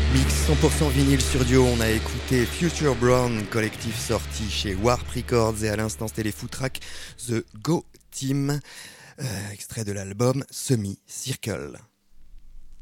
Mix 100% vinyle sur Dio, on a écouté Future Brown, collectif sorti chez Warp Records, et à l'instant c'était les Footrack The Go Team, extrait de l'album Semi Circle.